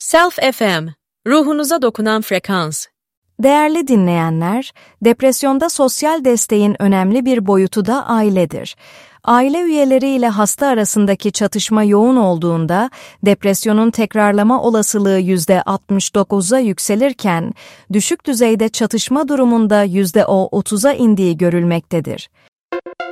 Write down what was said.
Self FM, ruhunuza dokunan frekans. Değerli dinleyenler, depresyonda sosyal desteğin önemli bir boyutu da ailedir. Aile üyeleriyle hasta arasındaki çatışma yoğun olduğunda, depresyonun tekrarlama olasılığı %69'a yükselirken, düşük düzeyde çatışma durumunda %30'a indiği görülmektedir.